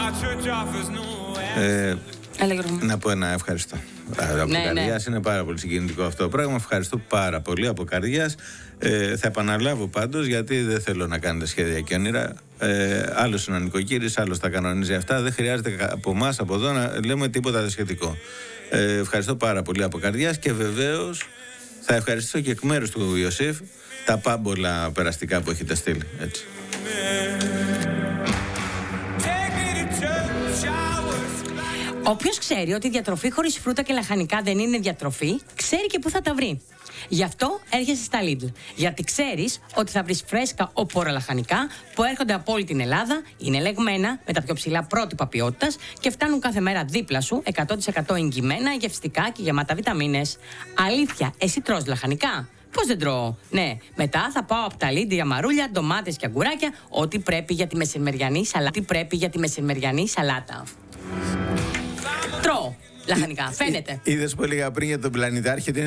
Να πω ένα ευχαριστώ. Από καρδιάς είναι πάρα πολύ συγκινητικό αυτό το πράγμα. Ευχαριστώ πάρα πολύ από καρδιάς. Θα επαναλάβω πάντως, γιατί δεν θέλω να κάνετε σχέδια και όνειρα. Άλλος είναι ο νοικοκύρης, άλλος τα κανονίζει αυτά. Δεν χρειάζεται από εμάς από εδώ να λέμε τίποτα σχετικό. Ευχαριστώ πάρα πολύ από καρδιάς και βεβαίως θα ευχαριστήσω και εκ μέρους του Ιωσήφ τα πάμπολα περαστικά που έχετε στείλει. Έτσι. Όποιος ξέρει ότι η διατροφή χωρίς φρούτα και λαχανικά δεν είναι διατροφή, ξέρει και πού θα τα βρει. Γι' αυτό έρχεσαι στα Lidl. Γιατί ξέρεις ότι θα βρεις φρέσκα οπόρα λαχανικά που έρχονται από όλη την Ελλάδα, είναι ελεγμένα με τα πιο ψηλά πρότυπα ποιότητας και φτάνουν κάθε μέρα δίπλα σου 100% εγγυημένα, γευστικά και γεμάτα βιταμίνες. Αλήθεια, εσύ τρως λαχανικά? Πώς δεν τρώω? Ναι, μετά θα πάω από τα Lidl για μαρούλια, ντομάτες και αγκουράκια, ό,τι πρέπει για τη μεσημεριανή σαλάτα. Τρώω λαχανικά, φαίνεται. Είδες που έλεγα πριν για τον πλανητάρχη?